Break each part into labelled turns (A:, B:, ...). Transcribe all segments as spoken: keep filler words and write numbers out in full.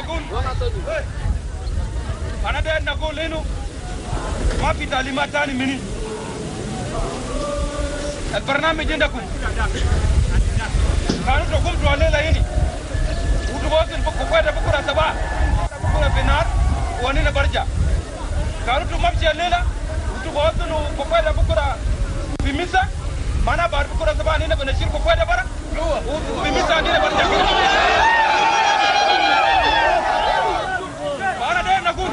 A: نقول أنا ده نقول إنه ما في تعليمات ثاني مني البرنامج عندكم كانوا تقوم تولي هنا وتبغى بكرة بكرة سبعة بكرة في النهار وأنا برجع كانوا تمشي الليلة وتبغى بكرة بكرة في مسا ما أنا بعرف بكرة سبعة هنا بنشيل بكرة برا وفي مسا هنا برجع أنا ده نقول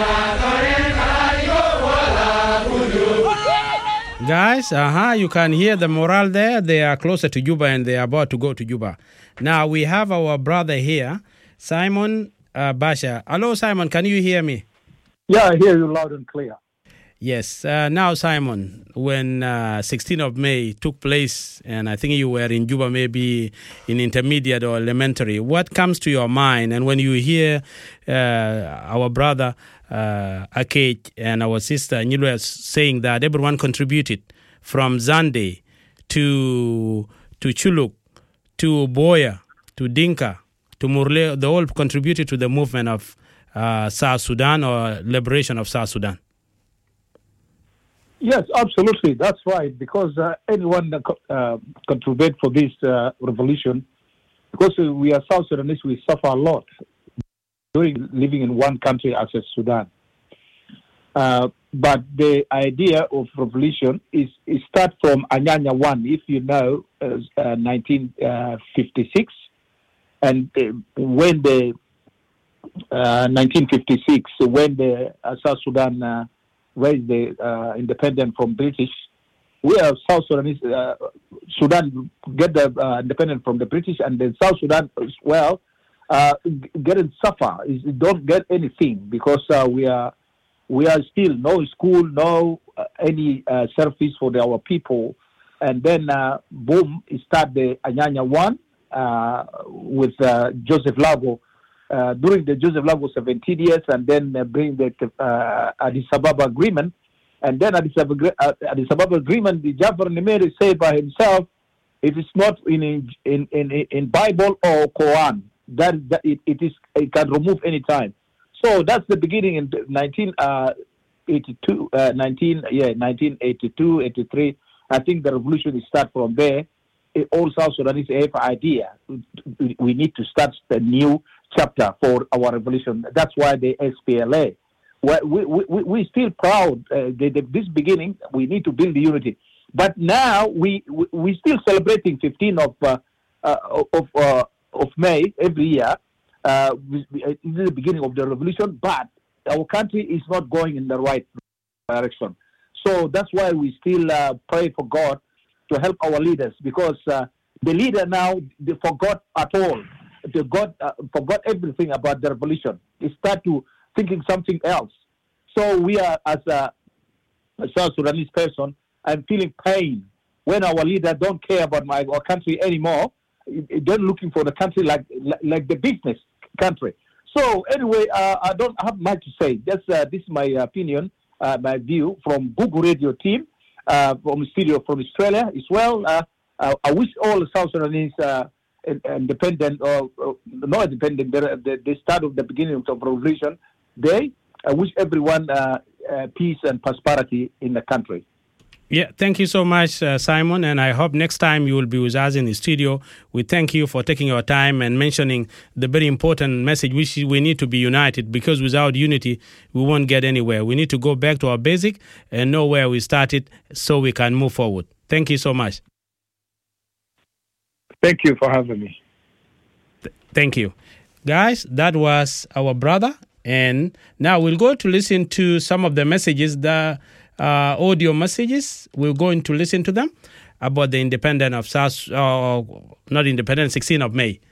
B: Guys, uh-huh, you can hear the morale there. They are closer to Juba and they are about to go to Juba. Now, we have our brother here, Simon uh, Basha. Hello, Simon, can you hear me?
C: Yeah, I hear you loud and clear.
B: Yes. Uh, now, Simon, when uh, sixteenth of May took place, and I think you were in Juba, maybe in intermediate or elementary, what comes to your mind? And when you hear uh, our brother uh, Akej and our sister Nyilwe saying that everyone contributed from Zande to to Chuluk, to Boya, to Dinka, to Murle, they all contributed to the movement of uh, South Sudan or liberation of South Sudan.
C: Yes, absolutely. That's right. Because uh, anyone that uh, contribute for this uh, revolution, because we are South Sudanese, we suffer a lot during living in one country as a Sudan. Uh, but the idea of revolution is, is start from Anyanya one, if you know, uh, uh, nineteen fifty-six, and uh, when the uh, nineteen fifty-six, when the uh, South Sudan uh, raised the uh, independence from British, we are South Sudanese. Uh, Sudan get the uh, independence from the British, and then South Sudan as well uh, getting suffer. Is don't get anything because uh, we are we are still no school, no uh, any uh, service for the, our people, and then uh, boom, start the Anyanya one uh, with uh, Joseph Lago. Uh, during the Joseph Lago seventeen years, and then uh, bring the uh, Addis Ababa agreement, and then Addis Ababa, uh, Addis Ababa agreement, the Jafar Nimeri said by himself, if it's not in in in in Bible or Quran, that, that it, it is it can remove any time. So that's the beginning in nineteen eighty-two, uh, nineteen yeah nineteen eighty-two, eighty-three. I think the revolution start from there. It, all South Sudanese have idea. We need to start the new chapter for our revolution. That's why the S P L A. We we we we still proud. Uh, the, the, this beginning, we need to build the unity. But now we we, we still celebrating fifteenth of uh, uh, of uh, of May every year. Uh, this is the beginning of the revolution, but our country is not going in the right direction. So that's why we still uh, pray for God to help our leaders, because uh, the leader now they forgot at all. They got uh, forgot everything about the revolution. They start to thinking something else. So we are, as a, a South Sudanese person, I'm feeling pain when our leader don't care about my our country anymore. They're looking for the country like like, like the business country. So anyway, uh, I don't have much to say. Just uh, this is my opinion, uh, my view from Google Radio team, uh, from studio from Australia as well. Uh, uh, I wish all the South Sudanese uh, independent or, or not independent, the, the start of the beginning of the revolution day. I wish everyone uh, uh, peace and prosperity in the country.
B: Yeah, thank you so much, uh, Simon, and I hope next time you will be with us in the studio. We thank you for taking your time and mentioning the very important message, which we need to be united, because without unity, we won't get anywhere. We need to go back to our basic and know where we started so we can move forward. Thank you so much.
C: Thank you for having me.
B: Th- thank you. Guys, that was our brother, and now we'll go to listen to some of the messages that Uh, audio messages. We're going to listen to them about the independence of South, uh, not independence, sixteenth of May.